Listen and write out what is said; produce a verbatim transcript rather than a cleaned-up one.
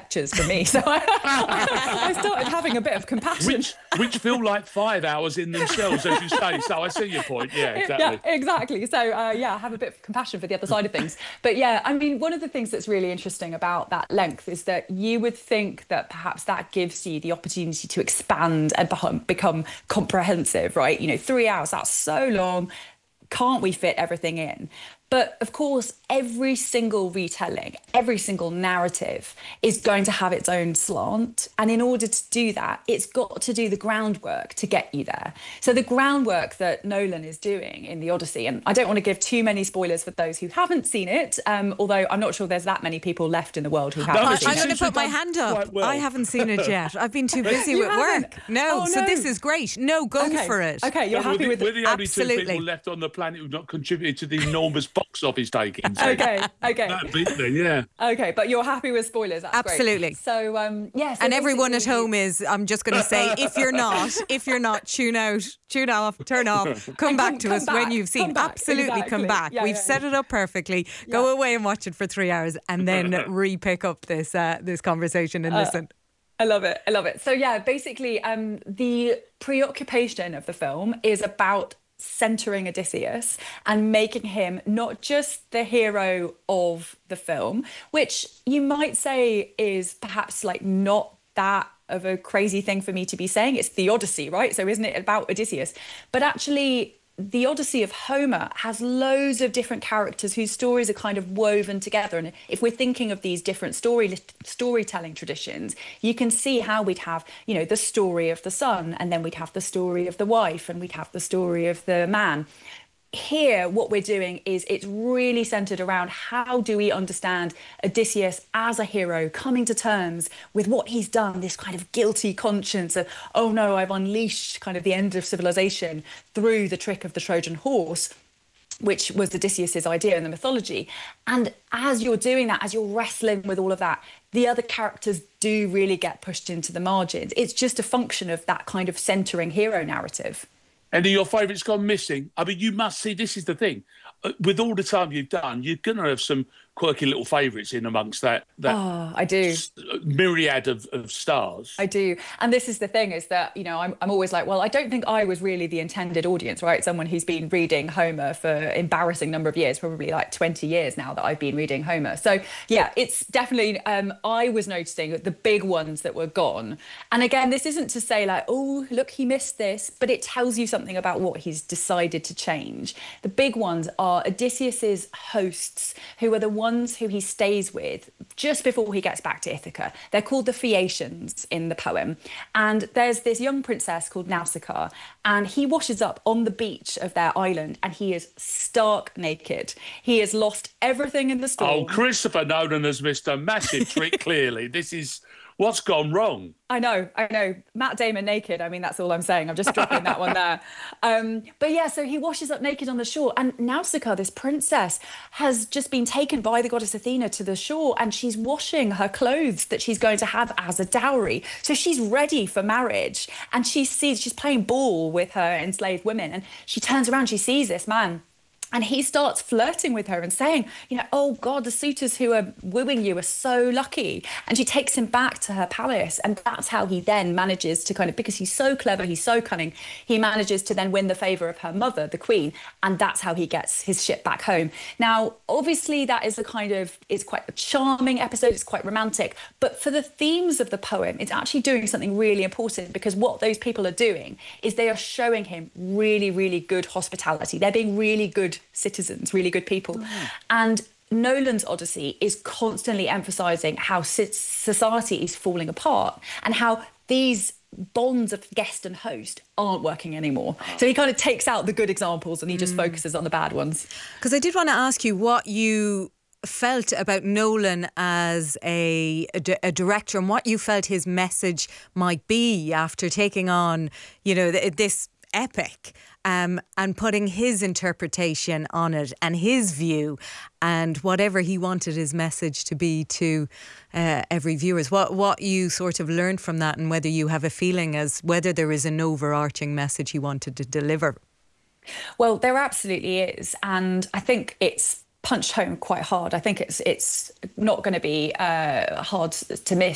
lectures for me. So I, I started having a bit of compassion. Which, which feel like five hours in themselves, as you say. So I see your point. Yeah, exactly. Yeah, exactly. So, uh, yeah, I have a bit of compassion for the other side of things. But yeah, I mean, one of the things that's really interesting about that length is that you would think that perhaps that gives you the opportunity to expand and become, become comprehensive, right? You know, three hours, that's so long. Can't we fit everything in? But of course, every single retelling, every single narrative is going to have its own slant. And in order to do that, it's got to do the groundwork to get you there. So the groundwork that Nolan is doing in The Odyssey, and I don't want to give too many spoilers for those who haven't seen it, um, although I'm not sure there's that many people left in the world who haven't No, I, seen I'm it. going to put my hand up. well. I haven't seen it yet. I've been too busy You with haven't? work. No, Oh, so no. this is great. No, go Okay. for it. Okay, you're No, happy we're with the, it? we're the only Absolutely. two people left on the planet who've not contributed to the enormous box office takings. Okay, okay. That beat then, yeah. Okay, but you're happy with spoilers. That's great. Absolutely. So, um, yeah. So And everyone at basically- home is, I'm just going to say, if you're not, if you're not, tune out, tune off, turn off, come And back come- to come us back, when you've seen. come back, Absolutely, come exactly. back. Yeah, We've yeah, set yeah. it up perfectly. Go Yeah. away and watch it for three hours and then re-pick up this uh, this conversation and listen. I love it. I love it. So yeah, basically, um, the preoccupation of the film is about centering Odysseus and making him not just the hero of the film, which you might say is perhaps like not that of a crazy thing for me to be saying. It's the Odyssey, right? So isn't it about Odysseus? But actually, the Odyssey of Homer has loads of different characters whose stories are kind of woven together. And if we're thinking of these different story storytelling traditions, you can see how we'd have, you know, the story of the son, and then we'd have the story of the wife, and we'd have the story of the man. Here, what we're doing is it's really centered around how do we understand Odysseus as a hero, coming to terms with what he's done, this kind of guilty conscience of, oh no, I've unleashed kind of the end of civilization through the trick of the Trojan horse, which was Odysseus's idea in the mythology. And as you're doing that, as you're wrestling with all of that, the other characters do really get pushed into the margins. It's just a function of that kind of centering hero narrative. Any of your favourites gone missing? I mean, you must see, this is the thing. Uh, With all the time you've done, you're going to have some quirky little favourites in amongst that, that Oh, I do. s- myriad of, of stars. I do. And this is the thing is that, you know, I'm, I'm always like, well, I don't think I was really the intended audience, right? Someone who's been reading Homer for embarrassing number of years, probably like twenty years now that I've been reading Homer. So yeah, it's definitely, um, I was noticing the big ones that were gone. And again, this isn't to say like, oh, look, he missed this, but it tells you something about what he's decided to change. The big ones are Odysseus's hosts, who are the ones who he stays with just before he gets back to Ithaca. They're called the Phaeacians in the poem. And there's this young princess called Nausicaa, and he washes up on the beach of their island, and he is stark naked. He has lost everything in the storm. Oh, Christopher Nolan has missed a massive trick, clearly. This is what's gone wrong. I know, I know. Matt Damon naked. I mean, that's all I'm saying. I'm just dropping that one there. Um, but yeah, so he washes up naked on the shore. And Nausicaa, this princess, has just been taken by the goddess Athena to the shore, and she's washing her clothes that she's going to have as a dowry. So she's ready for marriage. And she sees, she's playing ball with her enslaved women. And she turns around, she sees this man. And he starts flirting with her and saying, you know, oh, God, the suitors who are wooing you are so lucky. And she takes him back to her palace. And that's how he then manages to kind of, because he's so clever, he's so cunning, he manages to then win the favour of her mother, the queen. And that's how he gets his ship back home. Now, obviously, that is a kind of, it's quite a charming episode. It's quite romantic. But for the themes of the poem, it's actually doing something really important, because what those people are doing is they are showing him really, really good hospitality. They're being really good citizens, really good people. Mm. And Nolan's Odyssey is constantly emphasising how society is falling apart and how these bonds of guest and host aren't working anymore. So he kind of takes out the good examples and he just mm. focuses on the bad ones. Because I did want to ask you what you felt about Nolan as a, a, a director, and what you felt his message might be after taking on, you know, this epic um, and putting his interpretation on it and his view and whatever he wanted his message to be to uh, every viewers. What what you sort of learned from that, and whether you have a feeling as whether there is an overarching message he wanted to deliver. Well, there absolutely is, and I think it's punched home quite hard. I think it's it's not going to be uh, hard to miss